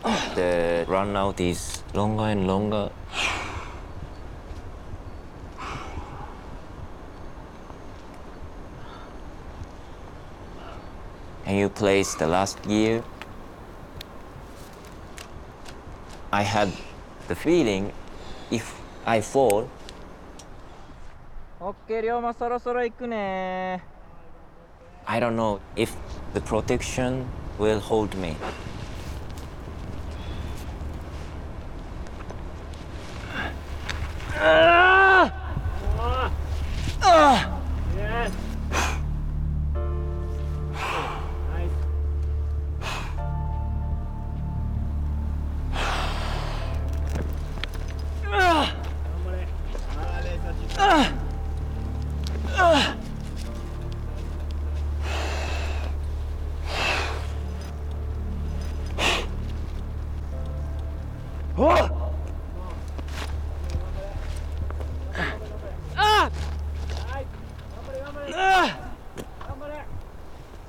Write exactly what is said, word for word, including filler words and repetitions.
the run out is longer and longer. Can you place the last gear? I had the feeling if I fall. OK、龍馬そろそろ行くね。 I don't know if the protection will hold me. Ah! Ah! Yes. Nice. Ah! Ah! Ah! Oh!